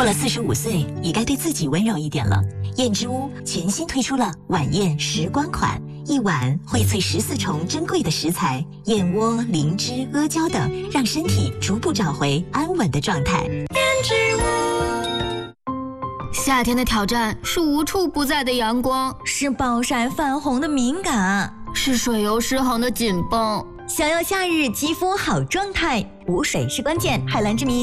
过了45岁，也该对自己温柔一点了。燕之屋全新推出了晚宴时光款，一碗荟萃14重珍贵的食材，燕窝、灵芝、阿胶等，让身体逐步找回安稳的状态。燕之屋。 夏天的挑战是无处不在的阳光， 是暴晒泛红的敏感， 是水油失衡的紧绷。 想要夏日肌肤好状态，补水是关键。海蓝之谜